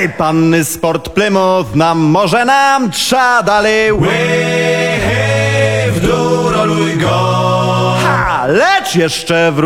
Hej, panny sport Plymouth, nam może nam trza dalej. Hej, w dół roluj go. Ha, lecz jeszcze